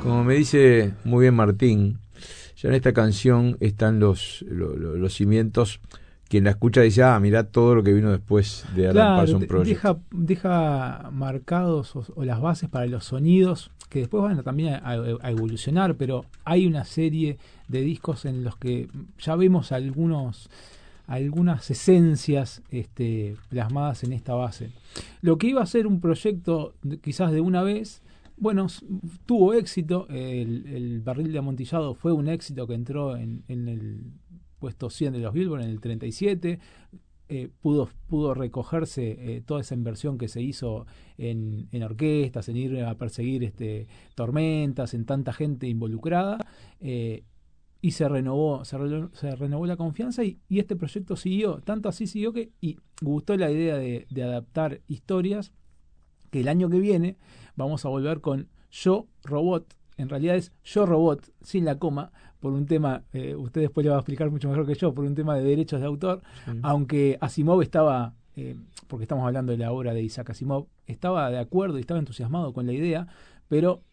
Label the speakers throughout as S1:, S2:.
S1: Como me dice muy bien Martín, ya en esta canción están los cimientos. Quien la escucha dice, mirá todo lo que vino después de Alan Parsons Project.
S2: Deja marcados o las bases para los sonidos que después van también a evolucionar, pero hay una serie de discos en los que ya vemos algunas esencias plasmadas en esta base. Lo que iba a ser un proyecto quizás de una vez, bueno, tuvo éxito. El Barril de Amontillado fue un éxito que entró en el puesto 100 de los Billboard en el 37. Pudo recogerse toda esa inversión que se hizo en orquestas, en ir a perseguir tormentas, en tanta gente involucrada, y se renovó la confianza y este proyecto siguió, tanto así siguió que gustó la idea de adaptar historias, que el año que viene vamos a volver con Yo Robot. En realidad es Yo Robot sin la coma, por un tema, usted después le va a explicar mucho mejor que yo, por un tema de derechos de autor, aunque Asimov estaba, porque estamos hablando de la obra de Isaac Asimov, estaba de acuerdo y estaba entusiasmado con la idea, pero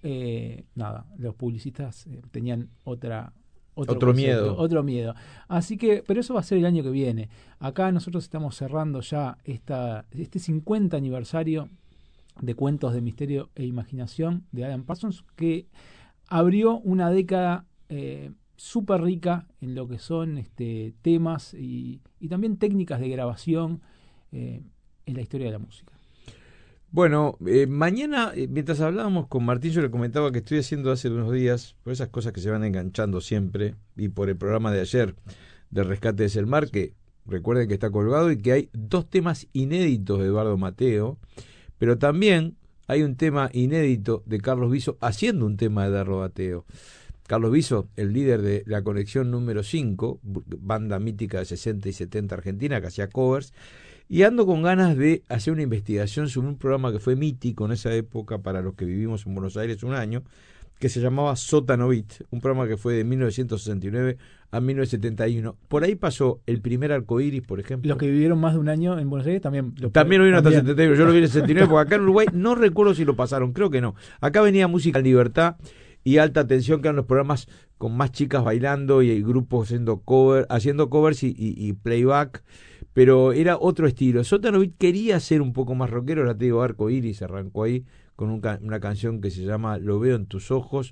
S2: los publicistas tenían otro miedo. Así que, pero eso va a ser el año que viene. Acá nosotros estamos cerrando ya este 50 aniversario de Cuentos de Misterio e Imaginación de Alan Parsons, que abrió una década súper rica en lo que son temas y también técnicas de grabación en la historia de la música.
S1: Bueno, mañana, mientras hablábamos con Martín, yo le comentaba que estoy haciendo hace unos días, por esas cosas que se van enganchando siempre, y por el programa de ayer de Rescate de Selmar, que recuerden que está colgado y que hay 2 temas inéditos de Eduardo Mateo, pero también hay un tema inédito de Carlos Viso haciendo un tema de Eduardo Mateo. Carlos Viso, el líder de la colección número 5, banda mítica de 60 y 70 argentina, que hacía covers, y ando con ganas de hacer una investigación sobre un programa que fue mítico en esa época para los que vivimos en Buenos Aires un año, que se llamaba Sótano Beat, un programa que fue de 1969 a 1971. Por ahí pasó el primer Arcoíris, por ejemplo.
S2: Los que vivieron más de un año en Buenos Aires también
S1: lo vieron hasta el 71. Yo lo vi en el 69, porque acá en Uruguay no recuerdo si lo pasaron, creo que no. Acá venía Música en Libertad y Alta Tensión, que eran los programas con más chicas bailando y grupos haciendo covers y playback, pero era otro estilo. Sótano Beat quería ser un poco más rockero, ahora te digo, Arcoíris arrancó ahí con una canción que se llama Lo veo en tus ojos.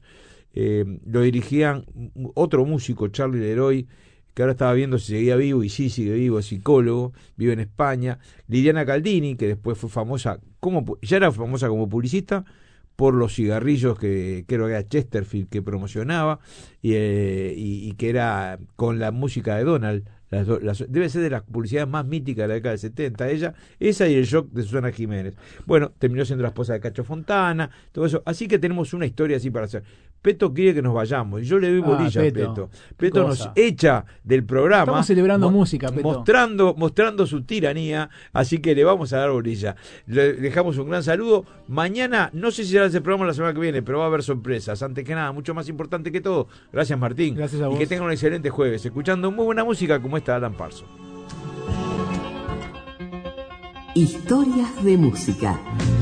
S1: Lo dirigían otro músico, Charlie Leroy, que ahora estaba viendo si seguía vivo, y sí, sigue vivo, es psicólogo, vive en España. Liliana Caldini, que después fue famosa, ya era famosa como publicista, por los cigarrillos que creo que era Chesterfield que promocionaba, y que era con la música de Donald. Debe ser de las publicidades más míticas de la década del 70, esa y el shock de Susana Jiménez. Bueno, terminó siendo la esposa de Cacho Fontana, todo eso. Así que tenemos una historia así para hacer. Peto quiere que nos vayamos, y yo le doy bolilla a Peto. Peto nos echa del programa.
S2: Estamos celebrando música, Peto.
S1: Mostrando su tiranía, así que le vamos a dar bolilla. Le dejamos un gran saludo. Mañana, no sé si será ese programa la semana que viene, pero va a haber sorpresas. Antes que nada, mucho más importante que todo. Gracias, Martín.
S2: Gracias a vos.
S1: Y que tengan un excelente jueves, escuchando muy buena música como esta de Alan Parsons.
S3: Historias de música.